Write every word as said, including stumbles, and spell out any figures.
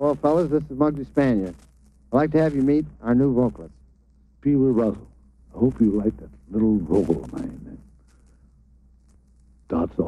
Well, fellas, this is Muggsy Spaniard. I'd like to have you meet our new vocalist. Pee Wee Russell. I hope you like that little vocal of mine that dots